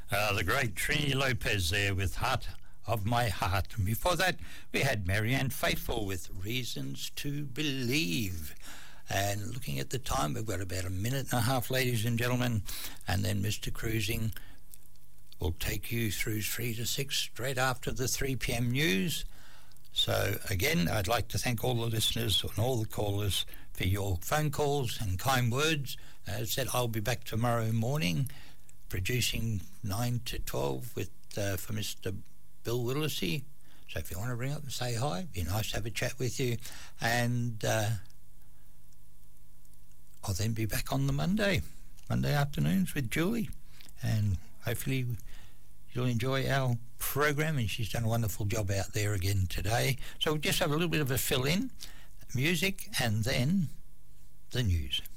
The great Trini Lopez there with Heart of My Heart. And before that, we had Marianne Faithfull with Reasons to Believe. And looking at the time, we've got about a minute and a half, ladies and gentlemen. And then Mr. Cruising will take you through 3 to 6 straight after the 3 p.m. news. So, again, I'd like to thank all the listeners and all the callers for your phone calls and kind words. As I said, I'll be back tomorrow morning producing 9 to 12 with for Mr. Bill Willisey. So if you want to ring up and say hi, it'd be nice to have a chat with you. And I'll then be back on the Monday afternoons with Julie. And hopefully you'll enjoy our program, and she's done a wonderful job out there again today. So we'll just have a little bit of a fill-in, music, and then the news.